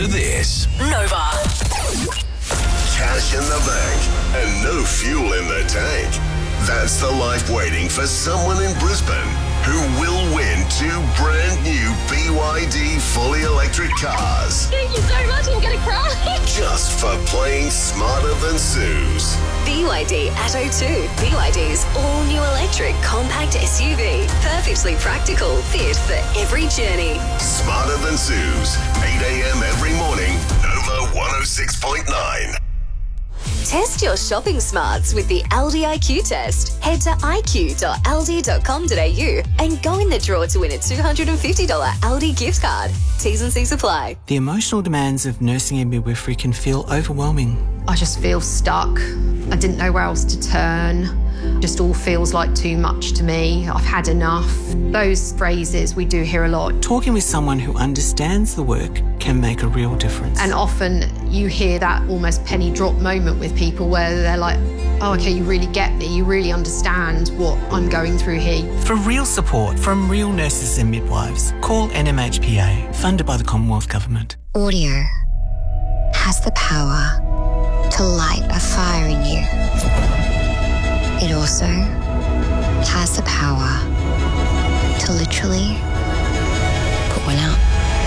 after this. Nova. Cash in the bank and no fuel in the tank. That's the life waiting for someone in Brisbane who will win 2 brand new BYD fully electric cars. Thank you so much, I'm going to cry. Just for playing Smarter Than Suze. BYD Atto 2. BYD's all-new electric compact SUV. Perfectly practical, fit for every journey. Smarter Than Suze. 8 a.m. every morning. Nova 106.9. Test your shopping smarts with the Aldi IQ test. Head to iq.aldi.com.au and go in the draw to win a $250 Aldi gift card. T's and C's apply. The emotional demands of nursing and midwifery can feel overwhelming. I just feel stuck. I didn't know where else to turn. Just all feels like too much to me. I've had enough. Those phrases we do hear a lot. Talking with someone who understands the work can make a real difference. And often you hear that almost penny drop moment with people where they're like, oh, okay, you really get me. You really understand what I'm going through here. For real support from real nurses and midwives, call NMHPA, funded by the Commonwealth Government. Audio has the power to light a fire in you. It also has the power to literally put one out.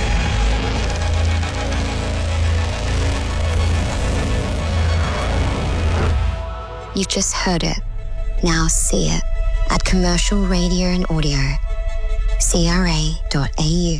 You've just heard it. Now see it at Commercial Radio and Audio. CRA.au.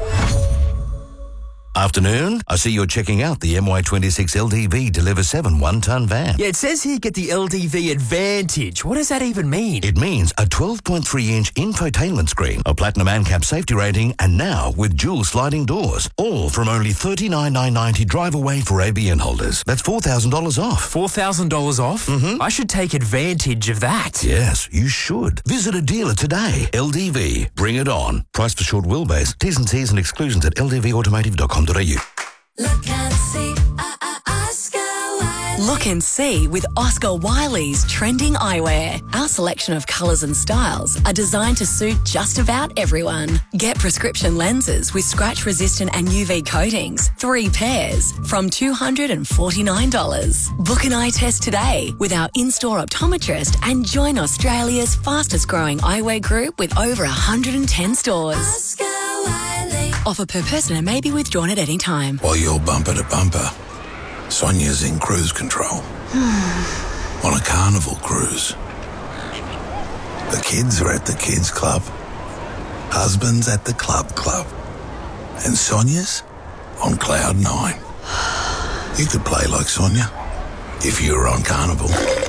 Afternoon. I see you're checking out the MY26 LDV Deliver 7 1-ton van. Yeah, it says here get the LDV Advantage. What does that even mean? It means a 12.3-inch infotainment screen, a platinum ANCAP safety rating, and now with dual sliding doors. All from only $39,990 drive away for ABN holders. That's $4,000 off. $4,000 off? Mm-hmm. I should take advantage of that. Yes, you should. Visit a dealer today. LDV. Bring it on. Price for short wheelbase. T's and C's and exclusions at ldvautomotive.com.au. Look and see, Oscar Wiley. Look and see with Oscar Wiley's trending eyewear. Our selection of colours and styles are designed to suit just about everyone. Get prescription lenses with scratch-resistant and UV coatings, 3 pairs, from $249. Book an eye test today with our in-store optometrist and join Australia's fastest-growing eyewear group with over 110 stores. Oscar Wiley. Offer per person and may be withdrawn at any time. While you're bumper to bumper, Sonia's in cruise control. On a carnival cruise. The kids are at the kids club. Husband's at the club. And Sonia's on cloud 9. You could play like Sonia if you were on carnival.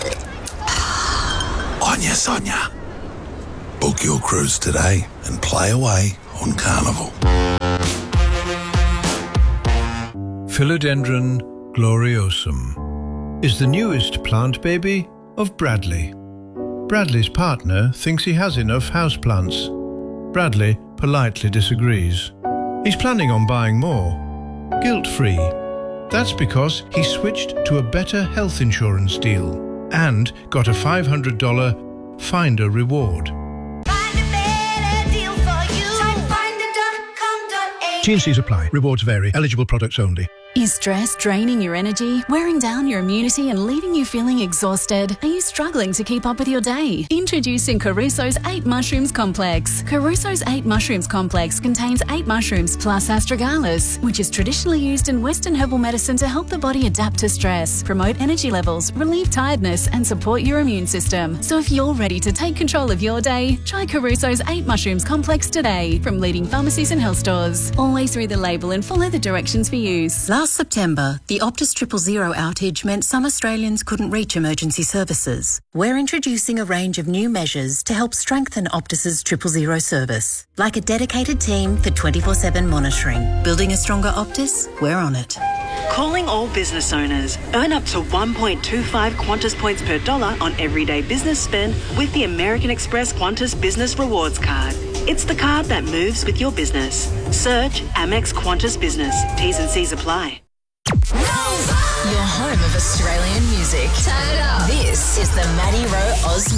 On ya, Sonia. Book your cruise today and play away on carnival. Philodendron gloriosum is the newest plant baby of Bradley. Bradley's partner thinks he has enough houseplants. Bradley politely disagrees. He's planning on buying more, guilt-free. That's because he switched to a better health insurance deal and got a $500 Finder reward. T&Cs apply. Rewards vary. Eligible products only. Is stress draining your energy, wearing down your immunity and leaving you feeling exhausted? Are you struggling to keep up with your day? Introducing Caruso's 8 Mushrooms Complex. Caruso's 8 Mushrooms Complex contains 8 mushrooms plus astragalus, which is traditionally used in Western herbal medicine to help the body adapt to stress, promote energy levels, relieve tiredness and support your immune system. So if you're ready to take control of your day, try Caruso's 8 Mushrooms Complex today from leading pharmacies and health stores. Always read the label and follow the directions for use. Last September, the Optus 000 outage meant some Australians couldn't reach emergency services. We're introducing a range of new measures to help strengthen Optus's 000 service, like a dedicated team for 24/7 monitoring. Building a stronger Optus? We're on it. Calling all business owners. Earn up to 1.25 Qantas points per dollar on everyday business spend with the American Express Qantas Business Rewards Card. It's the card that moves with your business. Search Amex Qantas Business. T's and C's apply. Your home of Australian music. Turn it up. This is the Maddie Rowe Oz